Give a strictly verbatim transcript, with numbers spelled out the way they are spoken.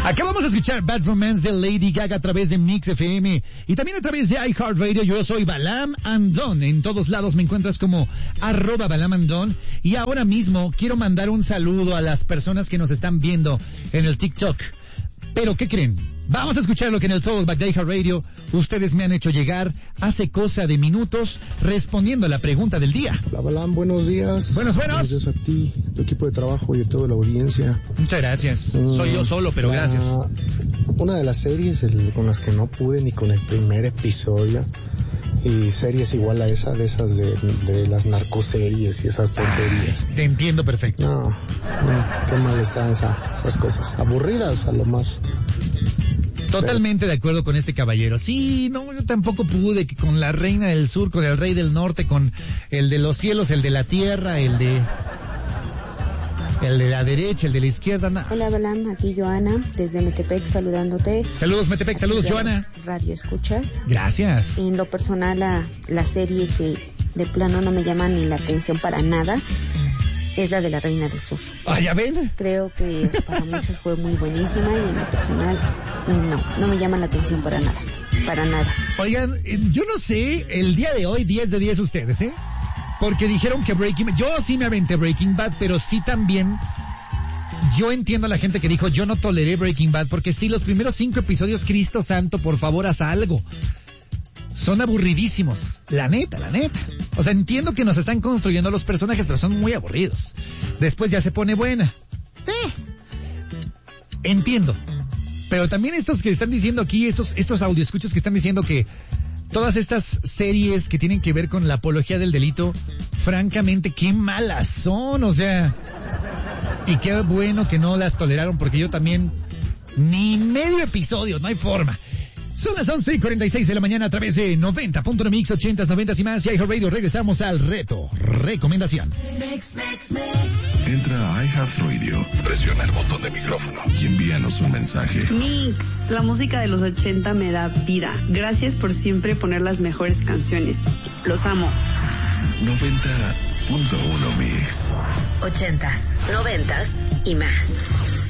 Acabamos de escuchar Bad Romance de Lady Gaga a través de Mix F M y también a través de iHeartRadio. Yo soy Balam Andón. En todos lados me encuentras como arroba Balam Andón. Y ahora mismo quiero mandar un saludo a las personas que nos están viendo en el TikTok. Pero, ¿qué creen? Vamos a escuchar lo que en el Throwback de iHeartRadio ustedes me han hecho llegar hace cosa de minutos respondiendo a la pregunta del día. Hola, Balam, buenos días. Buenos, buenos. Buenos días a ti, tu equipo de trabajo y a toda la audiencia. Muchas gracias. Mm, Soy yo solo, pero la, gracias. Una de las series el, con las que no pude ni con el primer episodio, y series igual a esa, de esas de, de las narcoseries y esas tonterías. Te entiendo perfecto. No, no, qué mal están esa, esas cosas. Aburridas a lo más. Totalmente de acuerdo con este caballero. Sí, no, yo tampoco pude, que con la reina del sur, con el rey del norte, con el de los cielos, el de la tierra, el de... el de la derecha, el de la izquierda. Na. Hola, Balam, aquí Joana, desde Metepec, saludándote. Saludos, Metepec, aquí saludos, Joana. Radio escuchas. Gracias. En lo personal, la, la serie que de plano no me llama ni la atención para nada es la de la Reina del Sur. Ah, ¿ya ven? Creo que para muchos fue muy buenísima y en lo personal, no, no me llama la atención para nada, para nada. Oigan, yo no sé, el día de hoy, diez de diez ustedes, ¿eh? Porque dijeron que Breaking Bad, yo sí me aventé Breaking Bad, pero sí también, yo entiendo a la gente que dijo, yo no toleré Breaking Bad, porque sí, los primeros cinco episodios, Cristo Santo, por favor, haz algo. Son aburridísimos, la neta, la neta. O sea, entiendo que nos están construyendo los personajes, pero son muy aburridos. Después ya se pone buena. Eh, entiendo. Pero también estos que están diciendo aquí, estos, estos audioescuchas que están diciendo que todas estas series que tienen que ver con la apología del delito, francamente, qué malas son, o sea, y qué bueno que no las toleraron, porque yo también, ni medio episodio, no hay forma. Son las once y cuarenta y seis de la mañana a través de noventa punto uno Mix, ochentas, noventas y más, y iHeartRadio. Regresamos al reto, recomendación. Entra a iHeartRadio, presiona el botón de micrófono y envíanos un mensaje. Mix, la música de los ochenta me da vida. Gracias por siempre poner las mejores canciones. Los amo. noventa punto uno Mix. Ochentas, noventas y más.